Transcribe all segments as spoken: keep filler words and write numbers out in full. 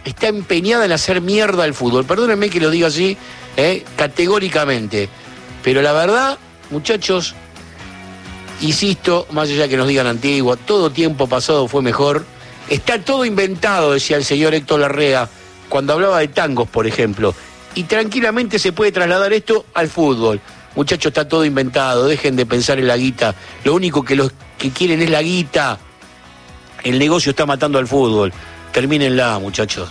está empeñada en hacer mierda al fútbol. Perdónenme que lo diga así, eh, categóricamente. Pero la verdad, muchachos, insisto, más allá que nos digan antiguo, todo tiempo pasado fue mejor. Está todo inventado, decía el señor Héctor Larrea, cuando hablaba de tangos, por ejemplo. Y tranquilamente se puede trasladar esto al fútbol. Muchachos, está todo inventado, dejen de pensar en la guita. Lo único que los que quieren es la guita. El negocio está matando al fútbol. Termínenla, muchachos.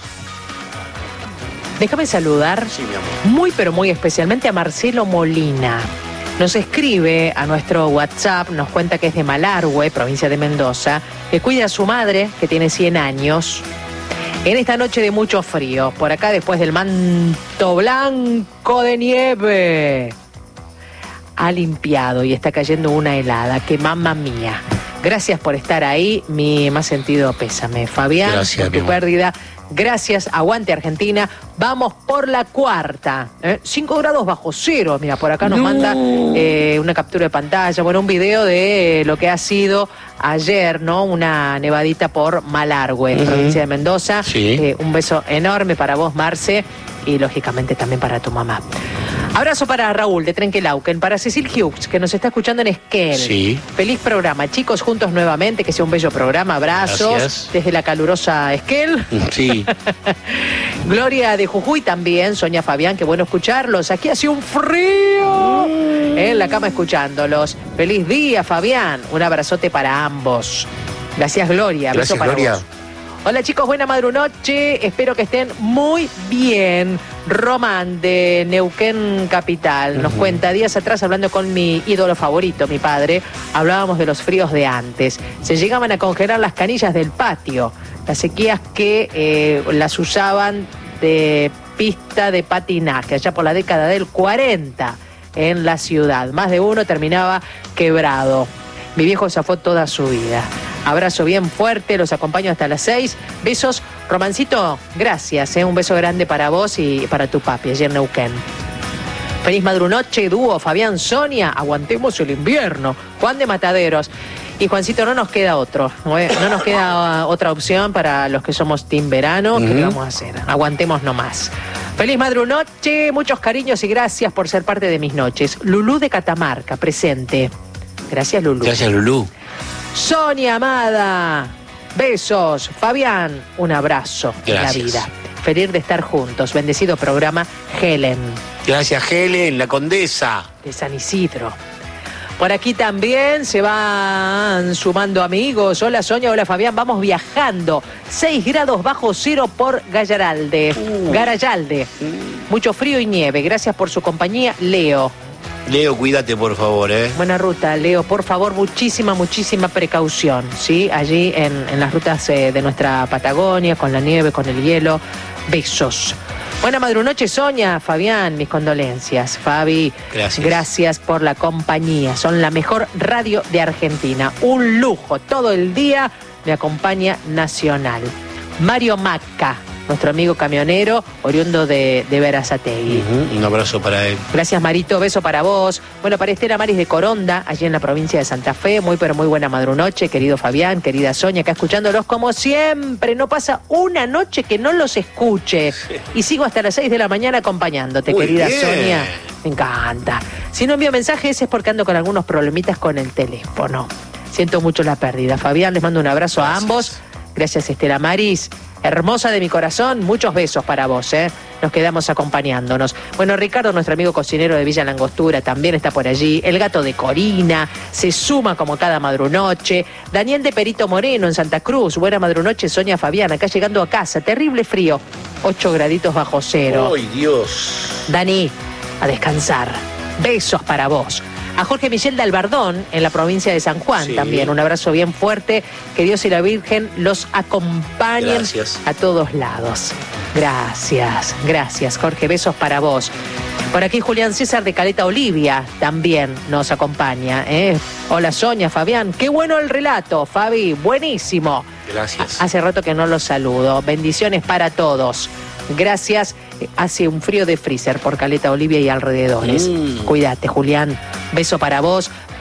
Déjame saludar sí, mi amor. muy pero muy especialmente a Marcelo Molina. Nos escribe a nuestro WhatsApp, nos cuenta que es de Malargüe, provincia de Mendoza, que cuida a su madre, que tiene cien años. En esta noche de mucho frío, por acá después del manto blanco de nieve, ha limpiado y está cayendo una helada, que mamma mía. Gracias por estar ahí, mi más sentido pésame. Fabián, gracias, por tu pérdida. Gracias, aguante Argentina. Vamos por la cuarta. ¿eh? cinco grados bajo cero. Mira, por acá nos no. manda eh, una captura de pantalla, bueno, un video de lo que ha sido ayer, ¿no? Una nevadita por Malargüe, uh-huh. provincia de Mendoza. Sí. Eh, un beso enorme para vos, Marce, y lógicamente también para tu mamá. Abrazo para Raúl de Trenquelauquen, para Cecil Hughes, que nos está escuchando en Esquel. Sí. Feliz programa, chicos, juntos nuevamente, que sea un bello programa. Abrazos. Gracias. Desde la calurosa Esquel. Sí. Gloria de Jujuy también, Sonia Fabián, qué bueno escucharlos. Aquí hace un frío. Mm. En la cama escuchándolos. Feliz día, Fabián. Un abrazote para ambos. Gracias, Gloria. Gracias, beso para Gloria. vos. Hola chicos, buena madrunoche, espero que estén muy bien. Román de Neuquén Capital nos uh-huh. cuenta, días atrás hablando con mi ídolo favorito, mi padre, hablábamos de los fríos de antes. Se llegaban a congelar las canillas del patio, las sequías que eh, las usaban de pista de patinaje, allá por la década del cuarenta en la ciudad. Más de uno terminaba quebrado. Mi viejo zafó toda su vida. Abrazo bien fuerte, los acompaño hasta las seis. Besos, Romancito, gracias, ¿eh? Un beso grande para vos y para tu papi, ayer en Neuquén. Feliz madrunoche, dúo, Fabián, Sonia, aguantemos el invierno. Juan de Mataderos. Y Juancito, no nos queda otro, no, no nos queda otra opción para los que somos team verano. Uh-huh. ¿Qué vamos a hacer? Aguantemos nomás. Feliz madrunoche, muchos cariños y gracias por ser parte de mis noches. Lulú de Catamarca, presente. Gracias, Lulú. Gracias, Lulú. Sonia amada, besos. Fabián, un abrazo en la vida. Feliz de estar juntos. Bendecido programa, Helen. Gracias, Helen, la condesa. De San Isidro. Por aquí también se van sumando amigos. Hola, Sonia, hola, Fabián. Vamos viajando. seis grados bajo cero por Gallaralde. Uh. Garayalde. Uh. Mucho frío y nieve. Gracias por su compañía, Leo. Leo, cuídate, por favor, ¿eh? Buena ruta, Leo. Por favor, muchísima, muchísima precaución, ¿sí? Allí en, en las rutas eh, de nuestra Patagonia, con la nieve, con el hielo. Besos. Buena madrunoche, Sonia, Fabián, mis condolencias. Fabi, gracias. Gracias por la compañía. Son la mejor radio de Argentina. Un lujo. Todo el día me acompaña Nacional. Mario Maca, nuestro amigo camionero, oriundo de, de Berazategui. Uh-huh. Un abrazo para él. Gracias, Marito, beso para vos. Bueno, para Estela Maris de Coronda, allí en la provincia de Santa Fe, muy pero muy buena madrunoche, querido Fabián, querida Sonia, acá escuchándolos como siempre. No pasa una noche que no los escuche. Y sigo hasta las seis de la mañana acompañándote, muy querida bien. Sonia. Me encanta. Si no envío mensajes es porque ando con algunos problemitas con el teléfono. Siento mucho la pérdida. Fabián, les mando un abrazo Gracias. a ambos. Gracias, Estela Maris. Hermosa de mi corazón, muchos besos para vos, ¿eh? Nos quedamos acompañándonos. Bueno, Ricardo, nuestro amigo cocinero de Villa Langostura, también está por allí. El gato de Corina, se suma como cada madrunoche. Daniel de Perito Moreno, en Santa Cruz. Buena madrunoche, Sonia Fabián, acá llegando a casa. Terrible frío, ocho graditos bajo cero. ¡Ay, Dios! Dani, a descansar. Besos para vos. A Jorge Michel de Albardón, en la provincia de San Juan, sí. también. Un abrazo bien fuerte. Que Dios y la Virgen los acompañen gracias. a todos lados. Gracias, gracias, Jorge. Besos para vos. Por aquí Julián César de Caleta Olivia también nos acompaña. ¿eh? Hola, Sonia, Fabián. Qué bueno el relato, Fabi. Buenísimo. Gracias. Hace rato que no los saludo. Bendiciones para todos. Gracias. Hace un frío de freezer por Caleta Olivia y alrededores. Mm. Cuídate, Julián. Beso para vos.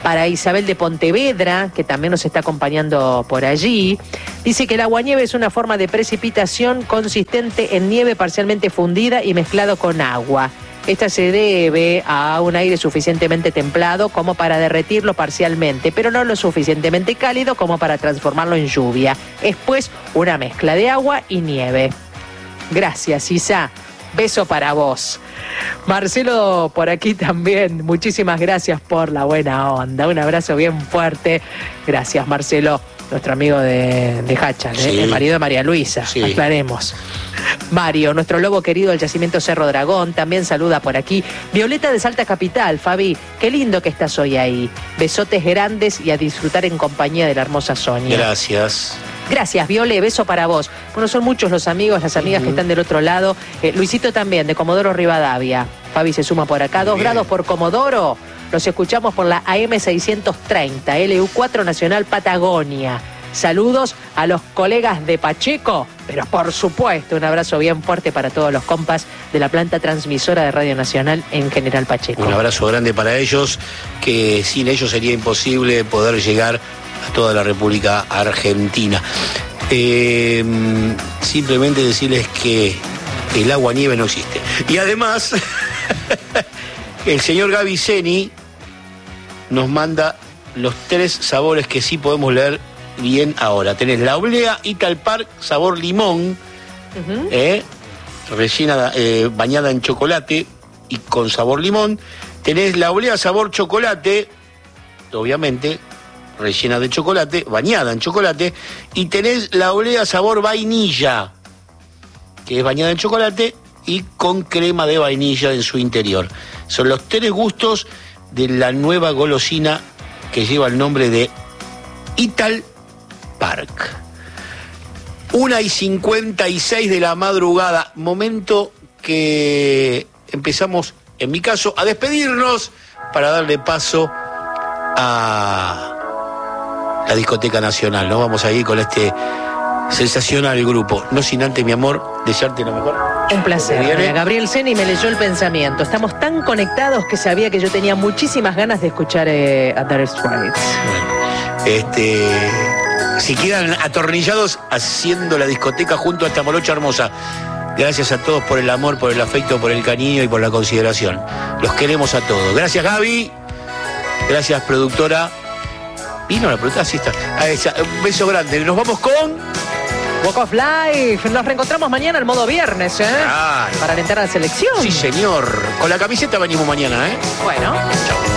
Para Isabel de Pontevedra, que también nos está acompañando por allí, dice que el aguanieve es una forma de precipitación consistente en nieve parcialmente fundida y mezclado con agua. Esta se debe a un aire suficientemente templado como para derretirlo parcialmente, pero no lo suficientemente cálido como para transformarlo en lluvia. Es pues una mezcla de agua y nieve. Gracias, Isa. Beso para vos. Marcelo, por aquí también. Muchísimas gracias por la buena onda. Un abrazo bien fuerte. Gracias, Marcelo. Nuestro amigo de, de Hachan, sí. ¿eh? El marido de María Luisa, sí. Aclaremos. Mario, nuestro lobo querido del yacimiento Cerro Dragón, también saluda por aquí. Violeta de Salta Capital, Fabi, qué lindo que estás hoy ahí. Besotes grandes y a disfrutar en compañía de la hermosa Sonia. Gracias. Gracias, Viole, beso para vos. Bueno, son muchos los amigos, las amigas uh-huh. que están del otro lado. Eh, Luisito también, de Comodoro Rivadavia. Fabi se suma por acá. Muy Dos bien. Grados por Comodoro. Los escuchamos por la A M seiscientos treinta, L U cuatro Nacional Patagonia. Saludos a los colegas de Pacheco, pero por supuesto un abrazo bien fuerte para todos los compas de la planta transmisora de Radio Nacional en General Pacheco. Un abrazo grande para ellos, que sin ellos sería imposible poder llegar a toda la República Argentina. Eh, simplemente decirles que el agua nieve no existe. Y además, el señor Gaby Zeni nos manda los tres sabores que sí podemos leer bien ahora. Tenés la oblea Ital Park sabor limón, uh-huh. eh, rellena, eh, bañada en chocolate y con sabor limón. Tenés la oblea sabor chocolate, obviamente rellena de chocolate, bañada en chocolate. Y tenés la oblea sabor vainilla, que es bañada en chocolate y con crema de vainilla en su interior. Son los tres gustos de la nueva golosina que lleva el nombre de Ital Park. Una y cincuenta y seis de la madrugada, momento que empezamos, en mi caso, a despedirnos para darle paso a la Discoteca Nacional. Nos vamos a ir con este sensacional grupo. No sin antes, mi amor, desearte lo mejor. Un placer. Gabriel Zeni me leyó el pensamiento. Estamos tan conectados que sabía que yo tenía muchísimas ganas de escuchar eh, a Dire Straits. Bueno, este... si quedan atornillados haciendo la discoteca junto a esta morocha hermosa. Gracias a todos por el amor, por el afecto, por el cariño y por la consideración. Los queremos a todos. Gracias, Gaby. Gracias, productora. Vino la productora, sí está. Ah, esa, un beso grande. Nos vamos con Walk of Life. Nos reencontramos mañana al modo viernes, ¿eh? Claro. Para alentar a la selección. Sí, señor. Con la camiseta venimos mañana, ¿eh? Bueno. Chao.